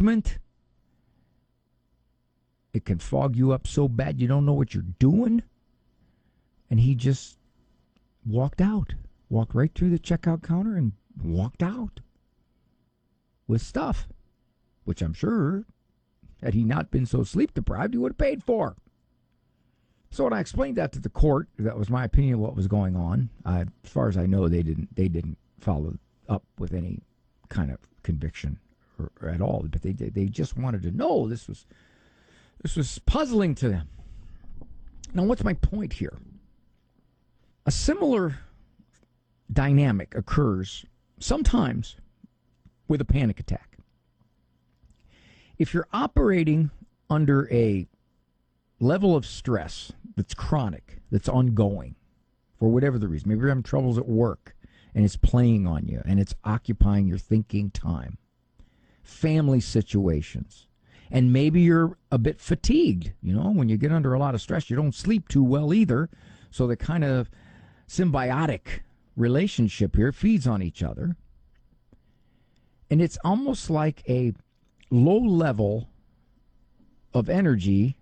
judgment. It can fog you up so bad you don't know what you're doing. And he just walked right through the checkout counter and walked out with stuff, which I'm sure, had he not been so sleep deprived, he would have paid for. So when I explained that to the court, that was my opinion of what was going on. As far as I know, they didn't follow up with any kind of conviction or at all. But they just wanted to know. This was puzzling to them. Now, what's my point here? A similar dynamic occurs sometimes with a panic attack. If you're operating under a level of stress that's chronic, that's ongoing, for whatever the reason, maybe you're having troubles at work and it's playing on you and it's occupying your thinking time, family situations, and maybe you're a bit fatigued. You know, when you get under a lot of stress, you don't sleep too well either. So the kind of symbiotic relationship here feeds on each other. And it's almost like a low level of energy,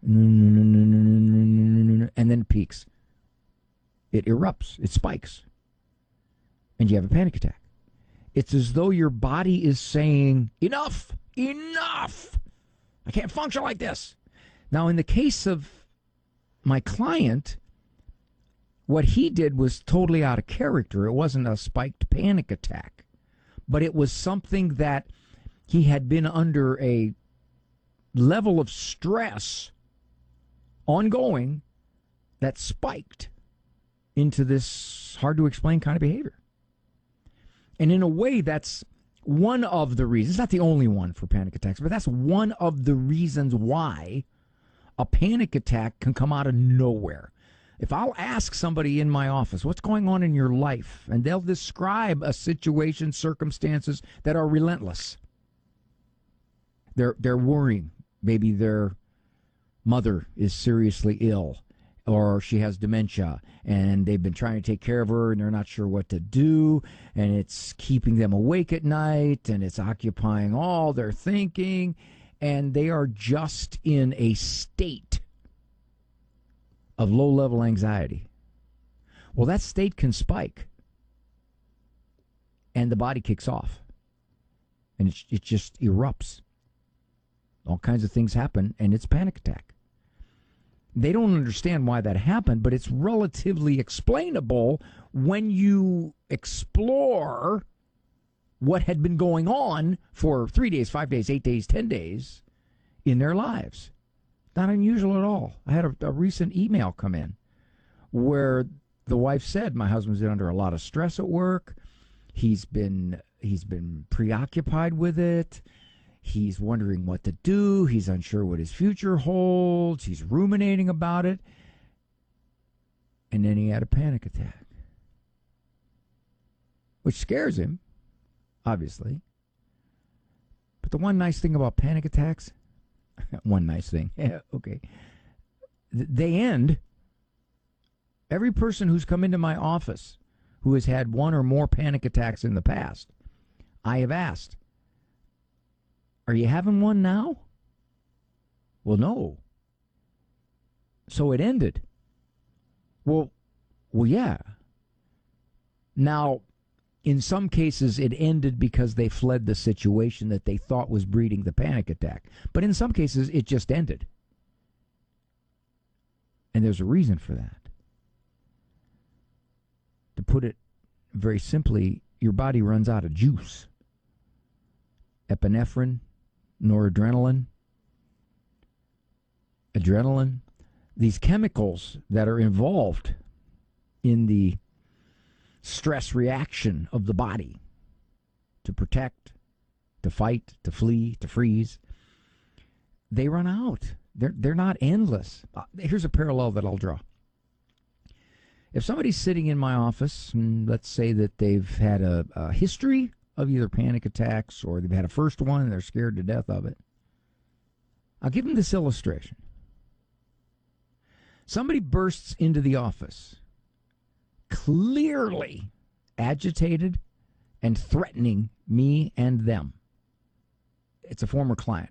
and then it peaks. It erupts. It spikes. And you have a panic attack. It's as though your body is saying, enough, enough. I can't function like this. Now, in the case of my client, what he did was totally out of character. It wasn't a spiked panic attack, but it was something that he had been under a level of stress ongoing that spiked into this hard to explain kind of behavior. And in a way, that's one of the reasons, not the only one for panic attacks, but that's one of the reasons why a panic attack can come out of nowhere. If I'll ask somebody in my office, what's going on in your life? And they'll describe a situation, circumstances that are relentless. They're worrying. Maybe their mother is seriously ill, or she has dementia, and they've been trying to take care of her, and they're not sure what to do, and it's keeping them awake at night, and it's occupying all their thinking, and they are just in a state of low-level anxiety. Well, that state can spike, and the body kicks off, and it just erupts. All kinds of things happen, and it's a panic attack. They don't understand why that happened, but it's relatively explainable when you explore what had been going on for 3 days, 5 days, 8 days, 10 days in their lives. Not unusual at all. I had a recent email come in where the wife said, my husband's been under a lot of stress at work. He's been preoccupied with it. He's wondering what to do. He's unsure what his future holds. He's ruminating about it. And then he had a panic attack, which scares him, obviously. But the one nice thing about panic attacks, one nice thing, yeah, okay, they end. Every person who's come into my office who has had one or more panic attacks in the past, I have asked, are you having one now? Well, no. So it ended. Well, yeah. Now, in some cases, it ended because they fled the situation that they thought was breeding the panic attack. But in some cases, it just ended. And there's a reason for that. To put it very simply, your body runs out of juice. Epinephrine, noradrenaline, adrenaline, these chemicals that are involved in the stress reaction of the body to protect, to fight, to flee, to freeze, they run out. They're not endless. Here's a parallel that I'll draw. If somebody's sitting in my office, and let's say that they've had a history of either panic attacks or they've had a first one and they're scared to death of it, I'll give them this illustration. Somebody bursts into the office, clearly agitated and threatening me and them. It's a former client.